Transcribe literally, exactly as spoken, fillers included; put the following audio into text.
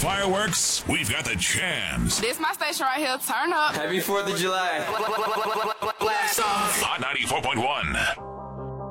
fireworks, we've got the jams. This my station right here. Turn up. Happy fourth of July. Blast off. Hot ninety-four point one.